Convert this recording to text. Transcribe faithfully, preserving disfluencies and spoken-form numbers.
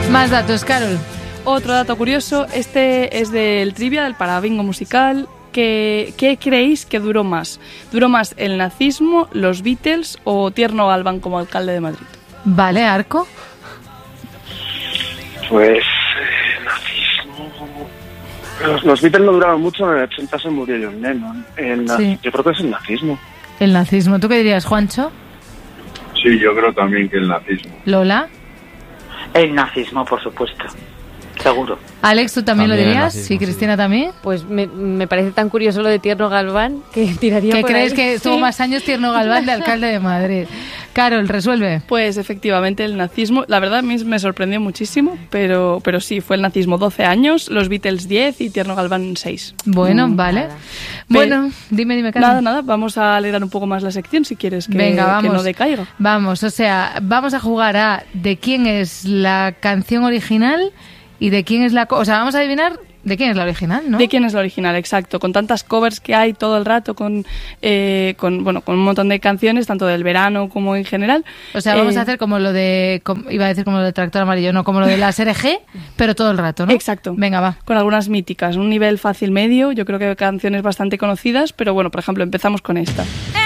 Más datos, Carol. Otro dato curioso, este es del trivia, del Parabingo musical. ¿Qué, ¿Qué creéis que duró más? ¿Duró más el nazismo, los Beatles o Tierno Galván como alcalde de Madrid? Vale, Arco. Pues... Eh, nazismo... Los, los Beatles no duraron mucho, en el ochenta se murió John Lennon. El, Sí. Yo creo que es el nazismo. El nazismo. ¿Tú qué dirías, Juancho? Sí, yo creo también que el nazismo. Lola. El nazismo, por supuesto. Seguro. Alex, ¿tú también, También lo el dirías? nazismo, Sí, Cristina también. Pues me, me parece tan curioso lo de Tierno Galván que tiraría ¿Qué por crees ahí. que estuvo Sí. más años Tierno Galván de alcalde de Madrid? Carol, resuelve. Pues efectivamente el nazismo, la verdad a mí me sorprendió muchísimo, pero, pero sí, fue el nazismo doce años, los Beatles diez y Tierno Galván seis. Bueno, Mm, vale. nada. Bueno, dime, dime, Carol. Nada, nada, vamos a alegrar un poco más la sección si quieres que, Venga, que vamos. no decaiga. Vamos, o sea, vamos a jugar a de quién es la canción original y de quién es la... co- O sea, vamos a adivinar de quién es la original, ¿no? ¿De quién es la original? Exacto, con tantas covers que hay todo el rato, con, eh, con bueno, con un montón de canciones, tanto del verano como en general. O sea, vamos Eh, a hacer como lo de... com- iba a decir como lo de Tractor Amarillo, no, como lo de las R G, pero todo el rato, ¿no? Exacto. Venga, va. Con algunas míticas, un nivel fácil medio, yo creo que canciones bastante conocidas, pero bueno, por ejemplo, empezamos con esta.